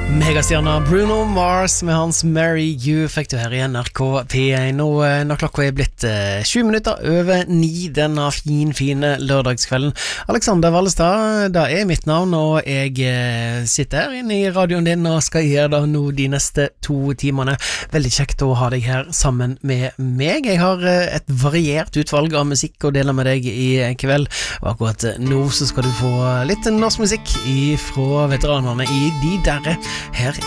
Megastjerna Bruno Mars med hans Marry You fikk du her i NRK P1. Når klokka er blitt 7 minutter over 9 denne fine lørdagskvelden. Alexander Vallestad, det er mitt navn, og jeg sitter her inne i radioen din og skal gjøre det nå de neste 2 timene. Veldig kjekt å ha deg her sammen med meg. Jeg har et variert utvalg av musikk å dele med deg i kveld, og akkurat nå så skal du få litt norsk musikk fra veteranene i De Derre. Her